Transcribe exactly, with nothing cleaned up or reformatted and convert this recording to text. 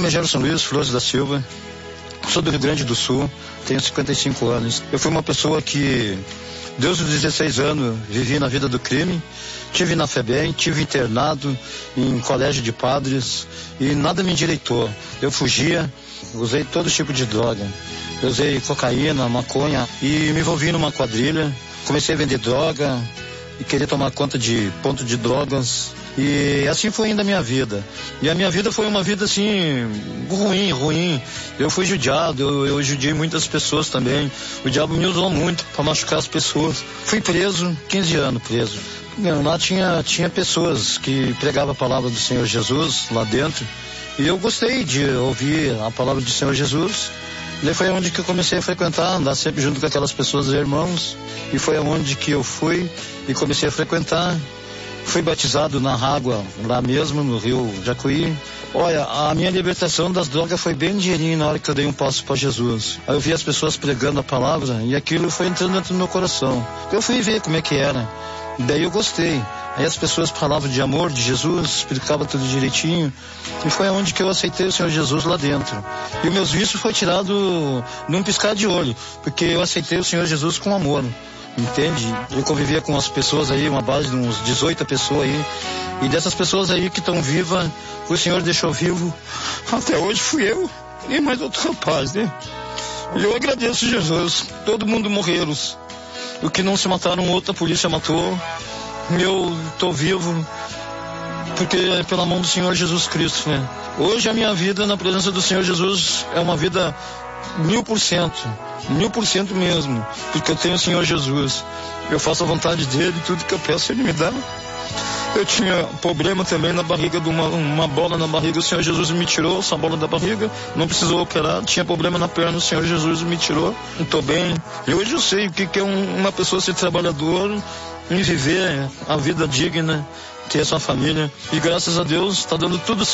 nome é Gerson Luiz Flores da Silva, sou do Rio Grande do Sul, tenho cinquenta e cinco anos. Eu fui uma pessoa que, desde os dezesseis anos, vivi na vida do crime, tive na FEBEM, tive internado em colégio de padres e nada me endireitou. Eu fugia, usei todo tipo de droga. Eu usei cocaína, maconha e me envolvi numa quadrilha. Comecei a vender droga e queria tomar conta de ponto de drogas. E assim foi indo a minha vida. E a minha vida foi uma vida assim, ruim, ruim. Eu fui judiado, eu, eu judiei muitas pessoas também. O diabo me usou muito para machucar as pessoas. Fui preso, quinze anos preso. Lá tinha, tinha pessoas que pregavam a palavra do Senhor Jesus lá dentro. E eu gostei de ouvir a palavra do Senhor Jesus. Daí foi onde que eu comecei a frequentar, andar sempre junto com aquelas pessoas, irmãos. E foi onde que eu fui e comecei a frequentar. Fui batizado na água, lá mesmo, no Rio Jacuí. Olha, a minha libertação das drogas foi bem dinheirinho na hora que eu dei um passo para Jesus. Aí eu vi as pessoas pregando a palavra e aquilo foi entrando dentro do meu coração. Eu fui ver como é que era. Daí eu gostei. Aí as pessoas falavam de amor, de Jesus, explicavam tudo direitinho. E foi onde que eu aceitei o Senhor Jesus lá dentro. E os meus vícios foi tirado num piscar de olho, porque eu aceitei o Senhor Jesus com amor. Entende? Eu convivia com as pessoas aí, uma base de uns dezoito pessoas aí. E dessas pessoas aí que estão vivas, o Senhor deixou vivo. Até hoje fui eu e mais outro rapaz, né? E eu agradeço Jesus. Todo mundo morreram. O que não se mataram, outra polícia matou. Eu tô vivo porque é pela mão do Senhor Jesus Cristo, né? Hoje a minha vida na presença do Senhor Jesus é uma vida mil por cento, mil por cento mesmo, porque eu tenho o Senhor Jesus. Eu faço a vontade dele, tudo que eu peço ele me dá. Eu tinha problema também na barriga, de uma, uma bola na barriga, o Senhor Jesus me tirou essa bola da barriga, não precisou operar. Tinha problema na perna, o Senhor Jesus me tirou, não tô bem. E hoje eu sei o que, que é um, uma pessoa ser trabalhador e viver a vida digna, ter a sua família. E graças a Deus está dando tudo certo.